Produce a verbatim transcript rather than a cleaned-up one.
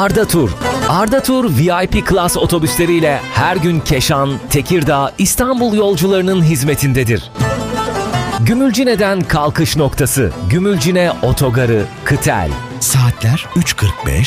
Arda Tur. Arda Tur V I P Class otobüsleriyle her gün Keşan, Tekirdağ, İstanbul yolcularının hizmetindedir. Gümülcine'den kalkış noktası. Gümülcine Otogarı, Kıtel. Saatler üç kırk beş,